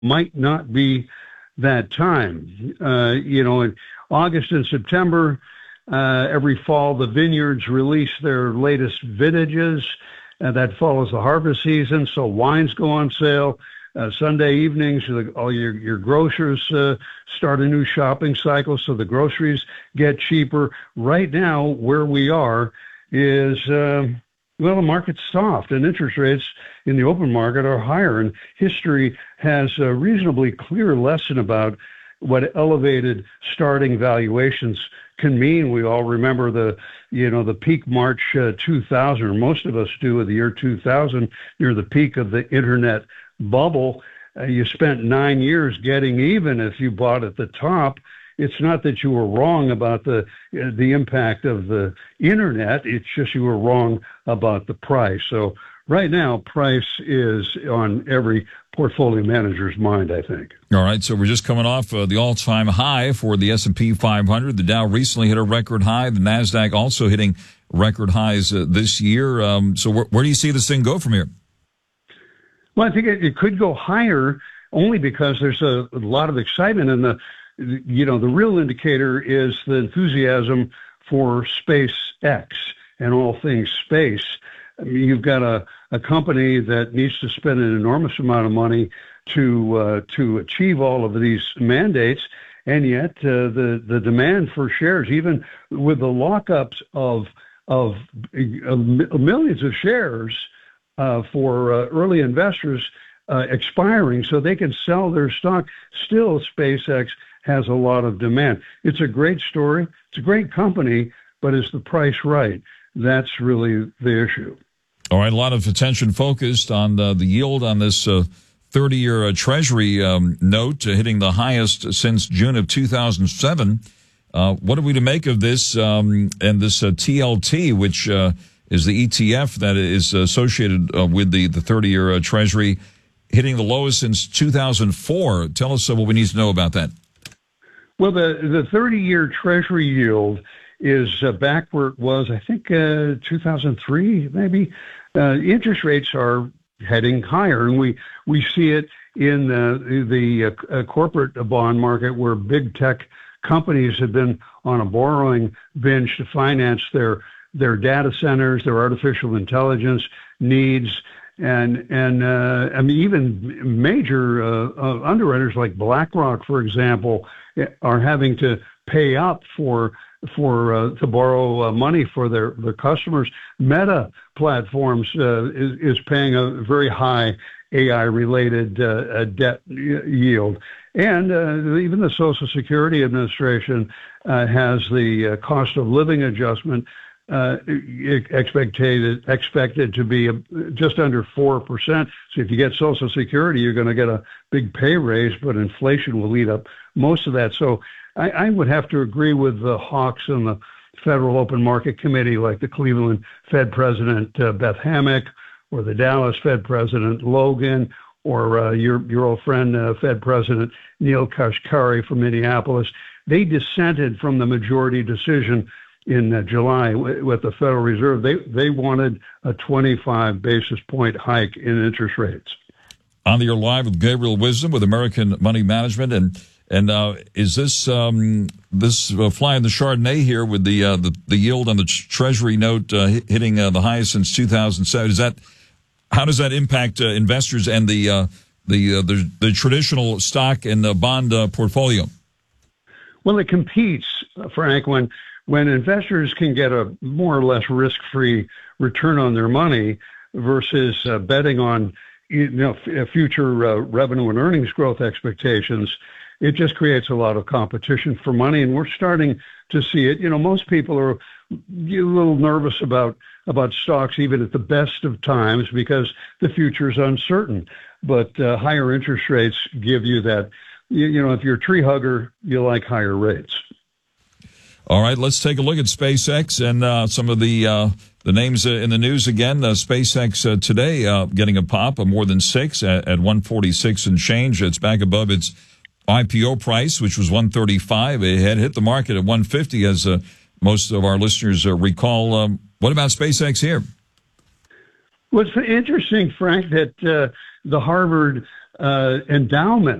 might not be that time. In August and September, every fall, the vineyards release their latest vintages. That follows the harvest season, so wines go on sale. Sunday evenings, all your grocers start a new shopping cycle, so the groceries get cheaper. Right now, where we are is, the market's soft, and interest rates in the open market are higher. And history has a reasonably clear lesson about what elevated starting valuations can mean. We all remember the peak March 2000, or most of us do, of the year 2000, near the peak of the internet bubble. You spent 9 years getting even if you bought at the top. It's not that you were wrong about the impact of the internet. It's just you were wrong about the price. So right now, price is on every portfolio manager's mind, I think. All right, so we're just coming off the all-time high for the S&P 500. The Dow recently hit a record high. The NASDAQ also hitting record highs this year. So where do you see this thing go from here? Well, I think it could go higher only because there's a lot of excitement, and the real indicator is the enthusiasm for SpaceX and all things space. I mean, you've got a company that needs to spend an enormous amount of money to achieve all of these mandates, and yet the demand for shares, even with the lockups of millions of shares for early investors expiring so they can sell their stock, still SpaceX has a lot of demand. It's a great story. It's a great company, but is the price right? That's really the issue. All right, a lot of attention focused on the yield on this 30-year Treasury note, hitting the highest since June of 2007. What are we to make of this and this TLT, which is the ETF that is associated with the 30-year Treasury, hitting the lowest since 2004? Tell us what we need to know about that. Well, the 30-year Treasury yield is back where it was, I think, 2003, maybe. Interest rates are heading higher, and we see it in the corporate bond market, where big tech companies have been on a borrowing binge to finance their data centers, their artificial intelligence needs, and I mean, even major underwriters like BlackRock, for example, are having to pay up to borrow money for their customers. Meta Platforms is paying a very high AI-related debt yield. And even the Social Security Administration has the cost of living adjustment expected to be just under 4%. So if you get Social Security, you're going to get a big pay raise, but inflation will eat up most of that. So I would have to agree with the hawks on the Federal Open Market Committee, like the Cleveland Fed President Beth Hammack, or the Dallas Fed President Logan, or your old friend Fed President Neil Kashkari from Minneapolis. They dissented from the majority decision in July with the Federal Reserve. They wanted a 25 basis point hike in interest rates. On the air live with Gabriel Wisdom with American Money Management, and is this fly in the Chardonnay here with the yield on the Treasury note hitting the highest since 2007? How does that impact investors and the traditional stock and bond portfolio? Well, it competes, Frank, when investors can get a more or less risk-free return on their money versus betting on future revenue and earnings growth expectations. It just creates a lot of competition for money, and we're starting to see it. Most people are a little nervous about stocks even at the best of times because the future is uncertain. But higher interest rates give you that. If you're a tree hugger, you like higher rates. All right, let's take a look at SpaceX and some of the names in the news again. SpaceX today getting a pop of more than 6 at 146 and change. It's back above its IPO price, which was 135. It had hit the market at 150, as most of our listeners recall. What about SpaceX here? Well, it's interesting, Frank, that the Harvard endowment